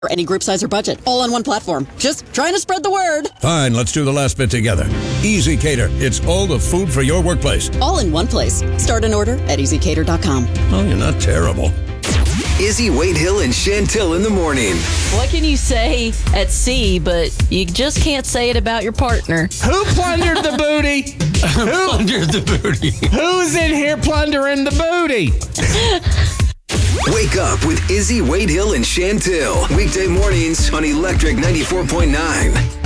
For any group size or budget, all on one platform. Just trying to spread the word. Fine, let's do the last bit together. Easy Cater. It's all the food for your workplace. All in one place. Start an order at easycater.com. Oh, you're not terrible. Izzy, Wade Hill, and Chantel in the morning. What can you say at sea, but you just can't say it about your partner? Who plundered the booty? Who plundered the booty? Who's in here plundering the booty? Wake up with Izzy, Wade Hill, and Chantel. Weekday mornings on Electric 94.9.